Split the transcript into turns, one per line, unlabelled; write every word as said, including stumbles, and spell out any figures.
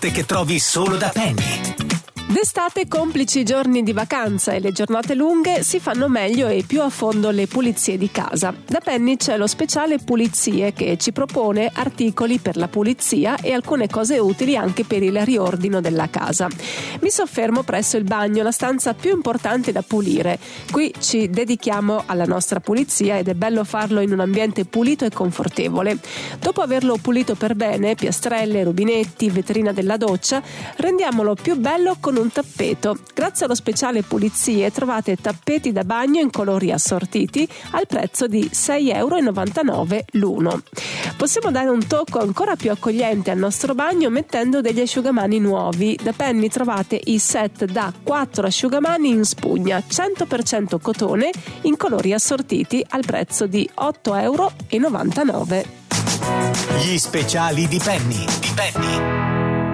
che trovi solo da Penny.
D'estate, complici i giorni di vacanza e le giornate lunghe, si fanno meglio e più a fondo le pulizie di casa. Da Penny c'è lo speciale pulizie che ci propone articoli per la pulizia e alcune cose utili anche per il riordino della casa. Mi soffermo presso il bagno, la stanza più importante da pulire. Qui ci dedichiamo alla nostra pulizia ed è bello farlo in un ambiente pulito e confortevole. Dopo averlo pulito per bene, piastrelle, rubinetti, vetrina della doccia, rendiamolo più bello con un tappeto. Grazie allo speciale pulizie trovate tappeti da bagno in colori assortiti al prezzo di sei virgola novantanove euro l'uno. Possiamo dare un tocco ancora più accogliente al nostro bagno mettendo degli asciugamani nuovi. Da Penny trovate i set da quattro asciugamani in spugna cento per cento cotone in colori assortiti al prezzo di otto virgola novantanove euro.
Gli speciali di Penny. Di Penny.